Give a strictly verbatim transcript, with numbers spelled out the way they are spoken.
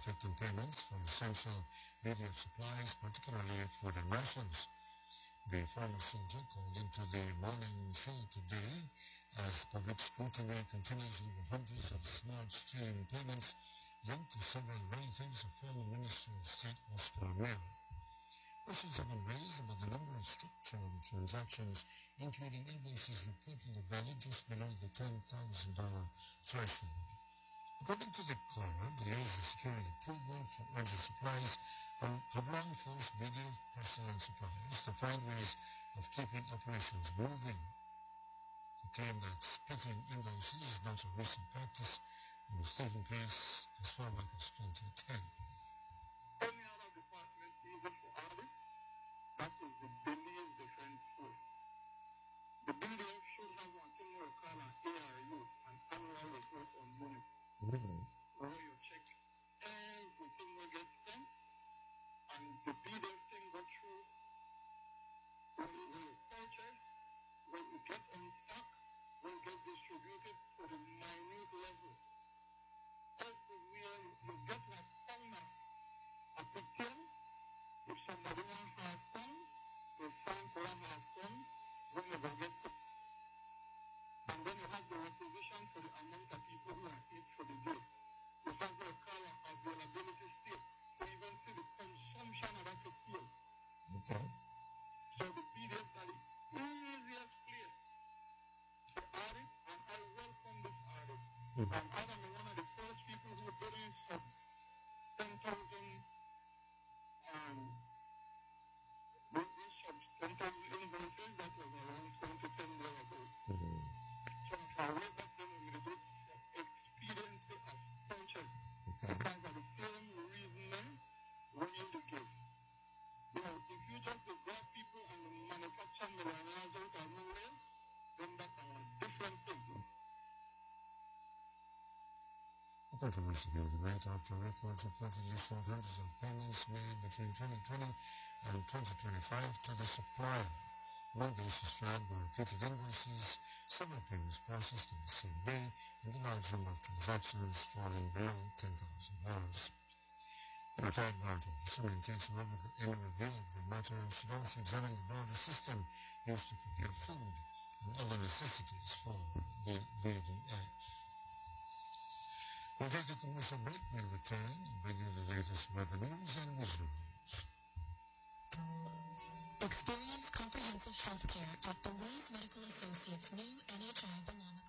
affecting payments for essential media supplies, particularly food and rations. The former soldier called into the morning show today as public scrutiny continues over hundreds of smart stream payments linked to several relatives of former Minister of State Oscar Mill. Questions have been raised about the number of structural transactions, including invoices reportedly valued just below the ten thousand dollars threshold. According to the coroner, delays in securing approval for urgent supplies have long forced media, personnel, and suppliers to find ways of keeping operations moving. He claimed that splitting invoices is not a recent practice and was taking place as far back as twenty ten. Any other department needed for audit, that is the Billion Defense Force. The B D F should have one thing we call an A R U, an annual report on unit, Mm-hmm. where you check everything we get spent, and the B D F thing go through when you, when you purchase, when you get on stock, when you get distributed to the minute level. Everywhere you get like owner a picture. If somebody wants half ton, they sign for one half ton, when you go get it. And then you have the requisition for the amount of people who are eat for the day. You have the color availability still. So even see the consumption of that still. Okay. So the B D F are the easiest place to audit, and I welcome this audit. Mm-hmm. And I am one of the first people who put in some ten thousand um, ten thousand invoices. That was around twenty ten years ago. Mm-hmm. So if I wait back then, we will do experience as purchase. Okay. Because of the same reasoning we need to give. You know, if you just grab people and manufacture millionaires out of nowhere, then that's a different thing. The controversy came to light after records reportedly showed hundreds of payments made between twenty twenty and twenty twenty-five to the supplier. Among those described were repeated invoices, several payments processed on the same day, and a large number of transactions falling below ten thousand dollars. The retired warrant officer maintains, however, that any review of the matter should also examine the broader system used to procure food and other necessities for the B D F. We'll take a commercial break. We'll return and bring you the latest weather news and wisdom news. Experience comprehensive health care at Belize Medical Associates' new N H I Belong